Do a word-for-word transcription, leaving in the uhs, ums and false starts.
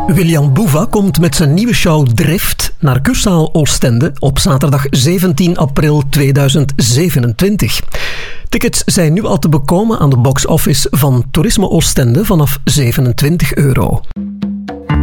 William Boeva komt met zijn nieuwe show Drift naar Kurzaal Oostende op zaterdag zeventien april tweeduizend zevenentwintig. Tickets zijn nu al te bekomen aan de box-office van Toerisme Oostende vanaf zevenentwintig euro.